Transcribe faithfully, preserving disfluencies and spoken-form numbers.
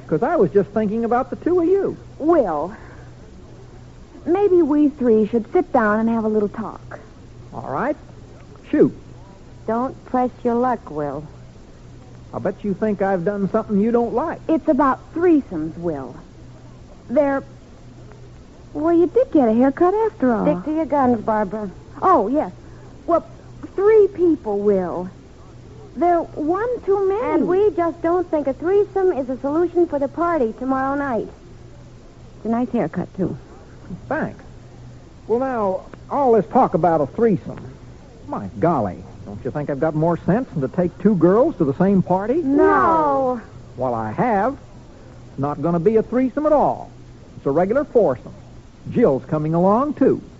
Because I was just thinking about the two of you. Will, maybe we three should sit down and have a little talk. All right. Shoot. Don't press your luck, Will. I bet you think I've done something you don't like. It's about threesomes, Will. They're... Well, you did get a haircut after all. Stick to your guns, Barbara. Oh, yes. Well, three people, Will. They're one too many. And we just don't think a threesome is a solution for the party tomorrow night. It's a nice haircut, too. Thanks. Well, now, all this talk about a threesome. My golly, don't you think I've got more sense than to take two girls to the same party? No. Well, I have. It's not going to be a threesome at all. It's a regular foursome. Jill's coming along, too.